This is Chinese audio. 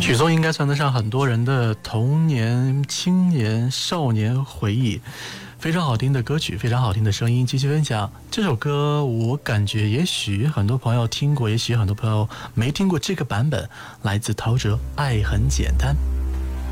曲风应该算得上很多人的童年、青年、少年回忆，非常好听的歌曲，非常好听的声音。继续分享这首歌，我感觉也许很多朋友听过，也许很多朋友没听过这个版本，来自陶喆《爱很简单》。